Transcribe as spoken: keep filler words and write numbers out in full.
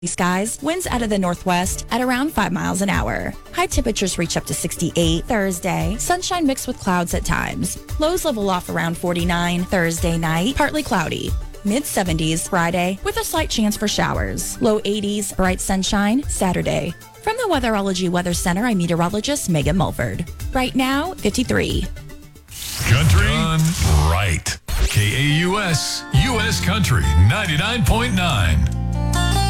skies, winds out of the northwest at around five miles an hour. High temperatures reach up to sixty-eight Thursday. Sunshine mixed with clouds at times. Lows level off around forty-nine Thursday night, partly cloudy. Mid seventies Friday with a slight chance for showers. Low eighties, bright sunshine Saturday. From the Weatherology Weather Center, I'm meteorologist Megan Mulford. Right now, fifty-three. Country Done right. K A U S, U S Country ninety-nine point nine.